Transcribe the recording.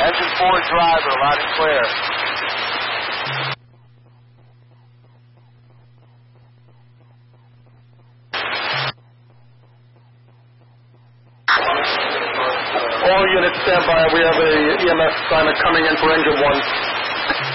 Engine 4 driver, loud and clear. All units stand by. We have a EMS assignment coming in for engine 1.